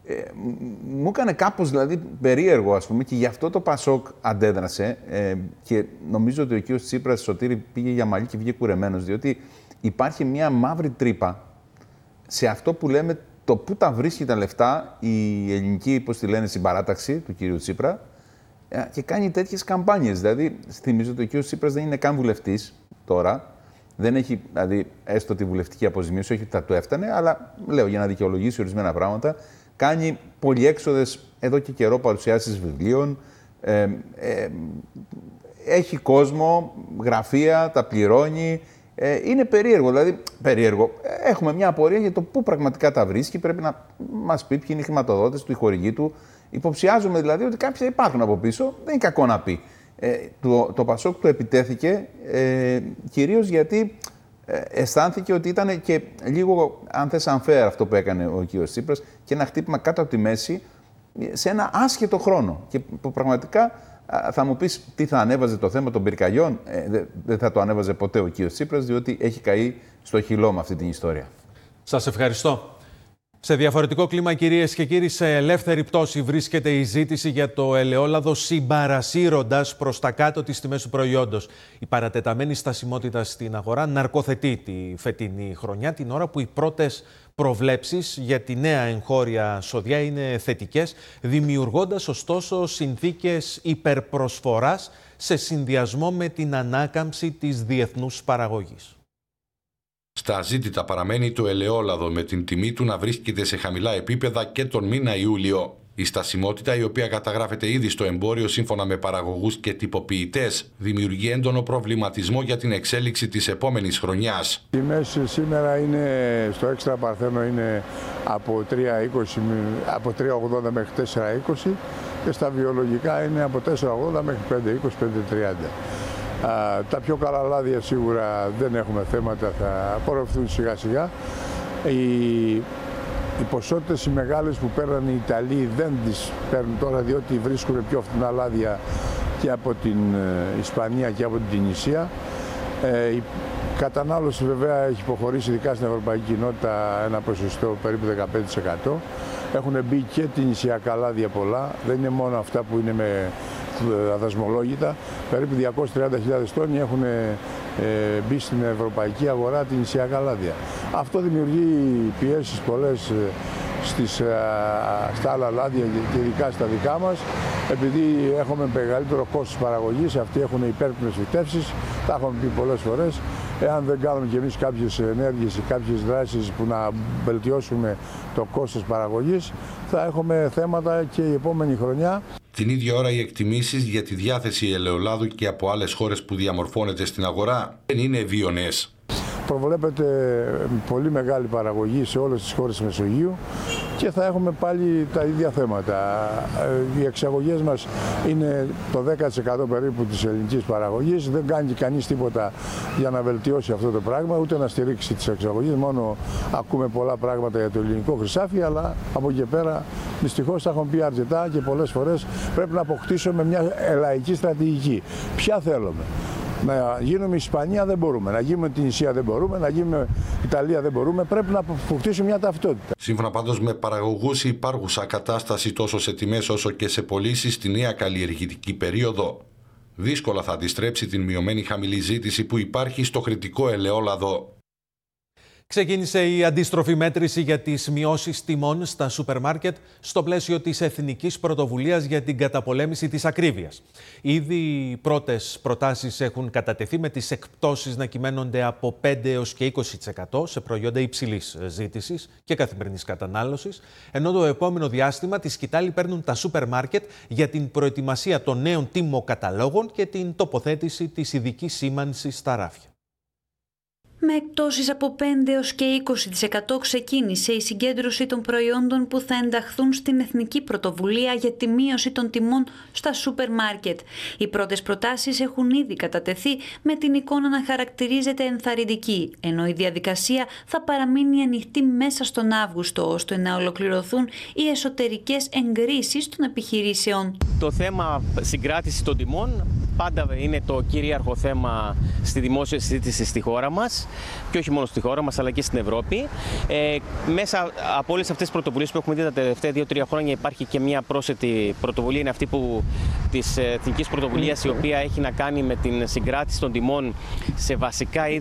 μου έκανε κάπως δηλαδή περίεργο, ας πούμε, και γι' αυτό το Πασόκ αντέδρασε και νομίζω ότι ο κ. Τσίπρας, Σωτήρη, πήγε για μαλλί και βγήκε κουρεμένος, διότι υπάρχει μια μαύρη τρύπα σε αυτό που λέμε το πού τα βρίσκει τα λεφτά η ελληνική, πώς τη λένε, συμπαράταξη του κ. Τσίπρα και κάνει τέτοιες καμπάνιες. Δηλαδή, θυμίζω ότι ο κ. Τσίπρας δεν είναι καν βουλευτής τώρα. Δεν έχει, δηλαδή, έστω τη βουλευτική αποζημίωση, όχι ότι θα του έφτανε, αλλά λέω για να δικαιολογήσει ορισμένα πράγματα. Κάνει πολυέξοδες εδώ και καιρό παρουσιάσεις βιβλίων. Έχει κόσμο, γραφεία, τα πληρώνει. Είναι περίεργο, δηλαδή περίεργο. Έχουμε μια απορία για το πού πραγματικά τα βρίσκει. Πρέπει να μας πει ποιοι είναι οι χρηματοδότες του, οι χορηγοί του. Υποψιάζομαι δηλαδή ότι κάποιοι υπάρχουν από πίσω. Δεν είναι κακό να πει. Το Πασόκ του επιτέθηκε κυρίως γιατί αισθάνθηκε ότι ήταν και λίγο, αν θες, unfair αυτό που έκανε ο κ. Τσίπρας και ένα χτύπημα κάτω από τη μέση σε ένα άσχετο χρόνο. Και πραγματικά θα μου πεις τι θα ανέβαζε το θέμα των πυρκαγιών. Δεν θα το ανέβαζε ποτέ ο κ. Τσίπρας, διότι έχει καεί στο χυλό με αυτή την ιστορία. Σας ευχαριστώ. Σε διαφορετικό κλίμα, κυρίες και κύριοι, σε ελεύθερη πτώση βρίσκεται η ζήτηση για το ελαιόλαδο, συμπαρασύροντας προς τα κάτω τις τιμές του προϊόντος. Η παρατεταμένη στασιμότητα στην αγορά ναρκοθετεί τη φετινή χρονιά, την ώρα που οι πρώτες προβλέψεις για τη νέα εγχώρια σοδιά είναι θετικές, δημιουργώντας ωστόσο συνθήκες υπερπροσφοράς σε συνδυασμό με την ανάκαμψη της διεθνούς παραγωγής. Στα ζήτητα παραμένει το ελαιόλαδο, με την τιμή του να βρίσκεται σε χαμηλά επίπεδα και τον μήνα Ιούλιο. Η στασιμότητα, η οποία καταγράφεται ήδη στο εμπόριο σύμφωνα με παραγωγούς και τυποποιητές, δημιουργεί έντονο προβληματισμό για την εξέλιξη της επόμενης χρονιάς. Η μέση σήμερα είναι στο έξτρα παρθένο είναι από 3,80 μέχρι 4,20 και στα βιολογικά είναι από 4,80 μέχρι 5,20, 5,30. Τα πιο καλά λάδια σίγουρα δεν έχουμε θέματα, θα απορροφηθούν σιγά σιγά. Οι ποσότητες οι μεγάλες που παίρνουν οι Ιταλοί δεν τις παίρνουν τώρα, διότι βρίσκουν πιο φθηνά λάδια και από την Ισπανία και από την Τινησία. Η κατανάλωση βέβαια έχει υποχωρήσει, ειδικά στην Ευρωπαϊκή Κοινότητα, ένα ποσοστό περίπου 15%. Έχουν μπει και τινησιακά λάδια πολλά, δεν είναι μόνο αυτά που είναι με αδασμολόγητα. Περίπου 230.000 τόνοι έχουν μπει στην ευρωπαϊκή αγορά τινησιακά λάδια. Αυτό δημιουργεί πιέσεις πολλές στα άλλα λάδια και ειδικά στα δικά μας, επειδή έχουμε μεγαλύτερο κόστος παραγωγής, αυτοί έχουν υπέρπνες φυτεύσεις, τα έχουμε πει πολλές φορές. Εάν δεν κάνουμε κι εμείς κάποιες ενέργειες ή κάποιες δράσεις που να βελτιώσουμε το κόστος παραγωγής, θα έχουμε θέματα και η επόμενη χρονιά. Την ίδια ώρα οι εκτιμήσεις για τη διάθεση ελαιολάδου και από άλλες χώρες που διαμορφώνεται στην αγορά δεν είναι ευίωνες. Προβλέπεται πολύ μεγάλη παραγωγή σε όλες τις χώρες της Μεσογείου και θα έχουμε πάλι τα ίδια θέματα. Οι εξαγωγές μας είναι το 10% περίπου της ελληνικής παραγωγής. Δεν κάνει κανείς τίποτα για να βελτιώσει αυτό το πράγμα, ούτε να στηρίξει τις εξαγωγές. Μόνο ακούμε πολλά πράγματα για το ελληνικό χρυσάφι, αλλά από εκεί πέρα δυστυχώς τα έχουμε πει αρκετά και πολλές φορές πρέπει να αποκτήσουμε μια λαϊκή στρατηγική. Ποια θέλουμε? Να γίνουμε Ισπανία δεν μπορούμε, να γίνουμε την Ισία δεν μπορούμε, να γίνουμε Ιταλία δεν μπορούμε, πρέπει να αποκτήσουμε μια ταυτότητα. Σύμφωνα πάντως με παραγωγούς, η υπάρχουσα κατάσταση τόσο σε τιμές όσο και σε πωλήσεις στη νέα καλλιεργητική περίοδο δύσκολα θα αντιστρέψει την μειωμένη χαμηλή ζήτηση που υπάρχει στο κριτικό ελαιόλαδο. Ξεκίνησε η αντίστροφη μέτρηση για τις μειώσεις τιμών στα σούπερ μάρκετ στο πλαίσιο της Εθνικής Πρωτοβουλίας για την καταπολέμηση της ακρίβειας. Ήδη οι πρώτες προτάσεις έχουν κατατεθεί, με τις εκπτώσεις να κυμαίνονται από 5 έως και 20% σε προϊόντα υψηλής ζήτησης και καθημερινής κατανάλωσης, ενώ το επόμενο διάστημα τη σκητάλη παίρνουν τα σούπερ μάρκετ για την προετοιμασία των νέων τιμοκαταλόγων και την τοποθέτηση της ειδικής σήμανσης στα ράφια. Με εκπτώσεις από 5 έως και 20% ξεκίνησε η συγκέντρωση των προϊόντων που θα ενταχθούν στην Εθνική Πρωτοβουλία για τη μείωση των τιμών στα σούπερ μάρκετ. Οι πρώτες προτάσεις έχουν ήδη κατατεθεί, με την εικόνα να χαρακτηρίζεται ενθαρρυντική, ενώ η διαδικασία θα παραμείνει ανοιχτή μέσα στον Αύγουστο, ώστε να ολοκληρωθούν οι εσωτερικές εγκρίσεις των επιχειρήσεων. Το θέμα συγκράτηση των τιμών πάντα είναι το κυρίαρχο θέμα στη δημόσια συζήτηση στη χώρα μας και όχι μόνο στη χώρα μας αλλά και στην Ευρώπη. Μέσα από όλες αυτές τις πρωτοβουλίες που έχουμε δει τα τελευταία 2-3 χρόνια υπάρχει και μια πρόσθετη πρωτοβουλία, είναι αυτή της Εθνικής Πρωτοβουλίας, η οποία έχει να κάνει με την συγκράτηση των τιμών σε βασικά είδη